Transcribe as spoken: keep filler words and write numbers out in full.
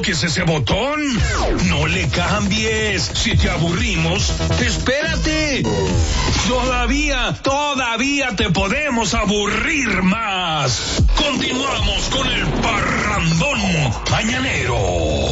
toques ese botón. No le cambies. Si te aburrimos, espérate. Todavía, todavía te podemos aburrir más. Continuamos con el parrandón mañanero.